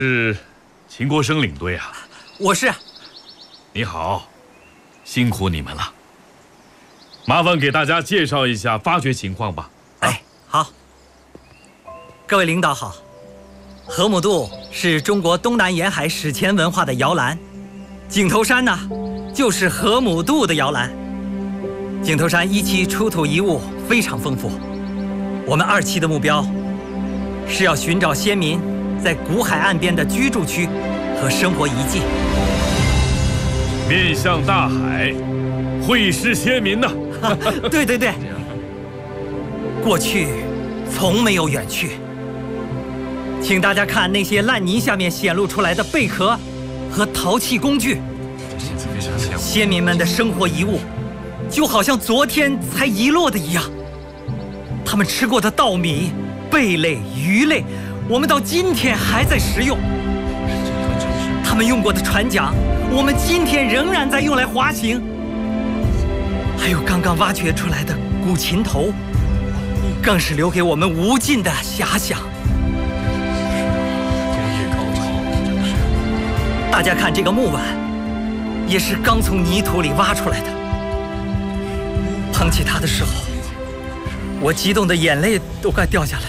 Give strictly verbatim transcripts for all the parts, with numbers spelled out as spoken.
是秦国生领队啊？ 我是。 你好，辛苦你们了。麻烦给大家介绍一下发掘情况吧。 啊、哎，好。各位领导好。河姆渡是中国东南沿海史前文化的摇篮，井头山呢，就是河姆渡的摇篮。井头山一期出土遗物非常丰富，我们二期的目标是要寻找先民在古海岸边的居住区和生活遗迹。 面向大海，会师先民呢？ 对对对，过去从没有远去。请大家看那些烂泥下面显露出来的贝壳和陶器工具，先民们的生活遗物就好像昨天才遗落的一样。他们吃过的稻米、贝类、鱼类，我们到今天还在食用。他们用过的船桨，我们今天仍然在用来滑行。还有刚刚挖掘出来的古琴头，更是留给我们无尽的遐想。大家看这个木碗，也是刚从泥土里挖出来的。捧起它的时候，我激动的眼泪都快掉下来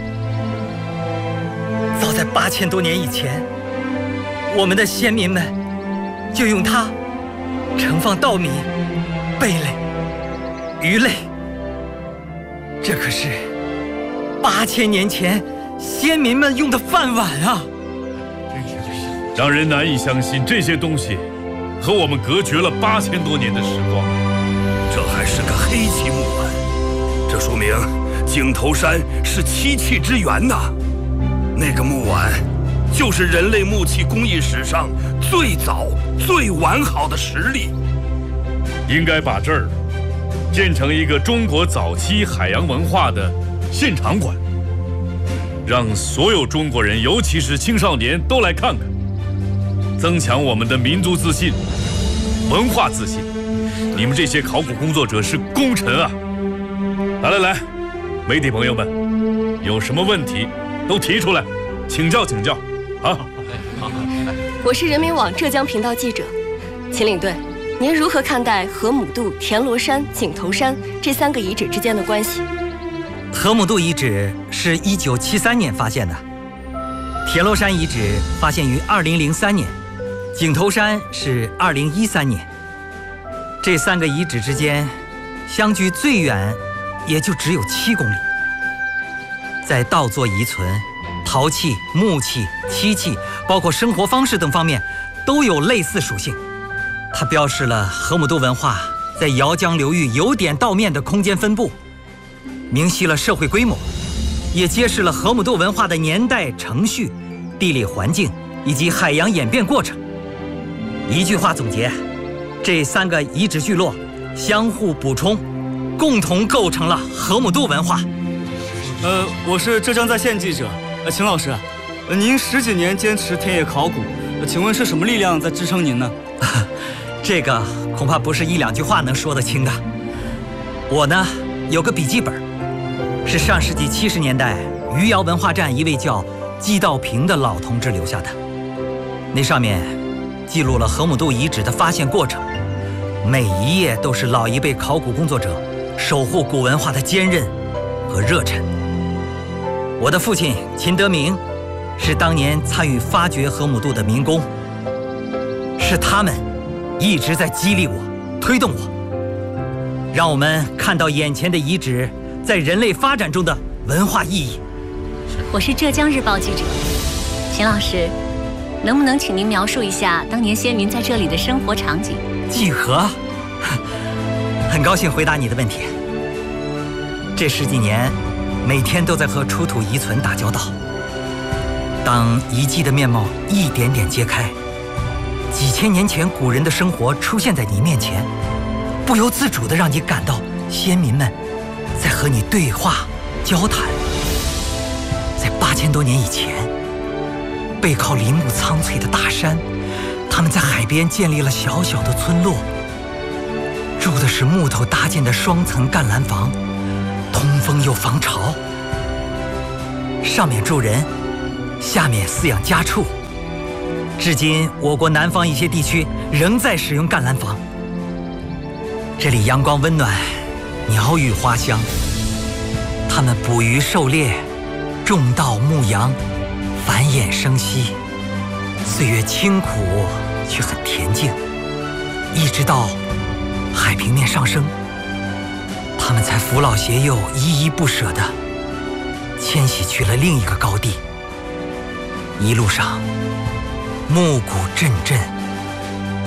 了。早在八千多年以前，我们的先民们就用它盛放稻米、贝类、鱼类。这可是八千年前先民们用的饭碗啊！ 让人难以相信，这些东西和我们隔绝了八千多年的时光。 这还是个黑漆木碗，这说明井头山是漆器之源呐。那个木碗就是人类木器工艺史上最早、最完好的实例。 应该把这儿建成一个中国早期海洋文化的现场馆，让所有中国人，尤其是青少年都来看看。增强我们的民族自信、文化自信。你们这些考古工作者是功臣啊！来来来，媒体朋友们，有什么问题都提出来，请教请教啊！ 我是人民网浙江频道记者，秦领队，您如何看待河姆渡、田螺山、井头山这三个遗址之间的关系？ 河姆渡遗址是一九七三年发现的，田螺山遗址发现于二零零三年。井头山是二零一三年，这三个遗址之间相距最远也就只有七公里。在稻作遗存、陶器、木器、漆器，包括生活方式等方面，都有类似属性。它标示了河姆渡文化在姚江流域由点到面的空间分布，明晰了社会规模，也揭示了河姆渡文化的年代、程序、地理环境以及海洋演变过程。一句话总结，这三个遗址聚落相互补充，共同构成了河姆渡文化。 呃，我是浙江在线记者，呃，秦老师，呃，您十几年坚持田野考古，呃，请问是什么力量在支撑您呢？ 这个恐怕不是一两句话能说得清的。我呢，有个笔记本，是上世纪七十年代余姚文化站一位叫季道平的老同志留下的，那上面记录了河姆渡遗址的发现过程，每一页都是老一辈考古工作者守护古文化的坚韧和热忱。我的父亲秦德明是当年参与发掘河姆渡的民工，是他们一直在激励我、推动我，让我们看到眼前的遗址在人类发展中的文化意义。 我是浙江日报记者，秦老师，能不能请您描述一下当年先民在这里的生活场景？ 济河，很高兴回答你的问题。这十几年，每天都在和出土遗存打交道。当遗迹的面貌一点点揭开，几千年前古人的生活出现在你面前，不由自主地让你感到先民们在和你对话、交谈。在八千多年以前，背靠林木苍翠的大山，他们在海边建立了小小的村落，住的是木头搭建的双层干栏房，通风又防潮。上面住人，下面饲养家畜， 至今，我国南方一些地区仍在使用干栏房。这里阳光温暖，鸟语花香。它们捕鱼狩猎，种稻牧羊，繁衍生息，岁月清苦却很恬静。一直到海平面上升，它们才扶老携幼，依依不舍地迁徙去了另一个高地。一路上，暮鼓阵阵，